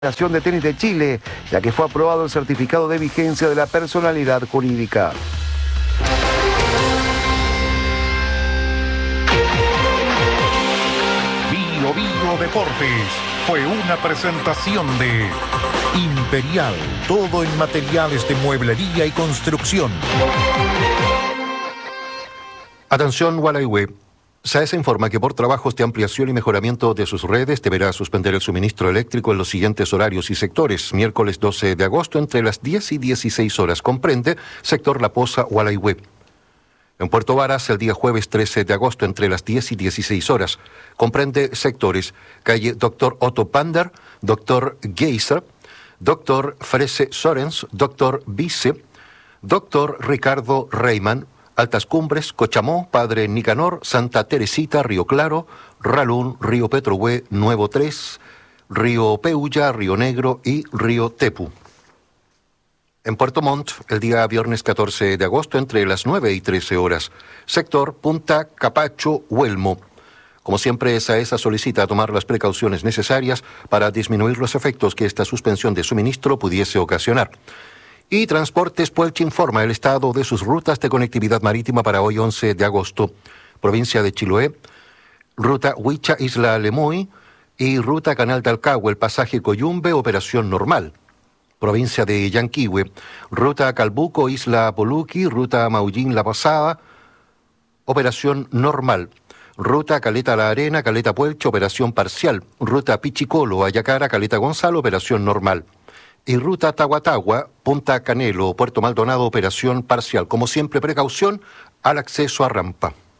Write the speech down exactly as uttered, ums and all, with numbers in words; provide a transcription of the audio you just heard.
Federación de Tenis de Chile, ya que fue aprobado el certificado de vigencia de la personalidad jurídica. Bio Bio Deportes fue una presentación de Imperial, todo en materiales de mueblería y construcción. Atención, Gualeguay. SAESA informa que por trabajos de ampliación y mejoramiento de sus redes deberá suspender el suministro eléctrico en los siguientes horarios y sectores. Miércoles doce de agosto entre las diez y dieciséis horas. Comprende sector La Poza, Gualeguay. En Puerto Varas el día jueves trece de agosto entre las diez y dieciséis horas. Comprende sectores calle Doctor Otto Pander, Doctor Geiser, Doctor Frese Sorens, Doctor Vice, Doctor Ricardo Reiman, Altas Cumbres, Cochamó, Padre Nicanor, Santa Teresita, Río Claro, Ralún, Río Petrohue, Nuevo tres, Río Peulla, Río Negro y Río Tepu. En Puerto Montt, el día viernes catorce de agosto entre las nueve y trece horas. Sector Punta Capacho, Huelmo. Como siempre, SAESA solicita tomar las precauciones necesarias para disminuir los efectos que esta suspensión de suministro pudiese ocasionar. Y Transportes Puelche informa el estado de sus rutas de conectividad marítima para hoy once de agosto. Provincia de Chiloé, ruta Huicha Isla Lemoy y ruta Canal de Alcagüe, el pasaje Coyumbe, operación normal. Provincia de Yanquihue, ruta Calbuco Isla Poluqui, ruta Maullín La Pasada, operación normal. Ruta Caleta La Arena, Caleta Puelche, operación parcial. Ruta Pichicolo, Ayacara, Caleta Gonzalo, operación normal. Y ruta Tahuatahua, Punta Canelo, Puerto Maldonado, operación parcial. Como siempre, precaución al acceso a rampa.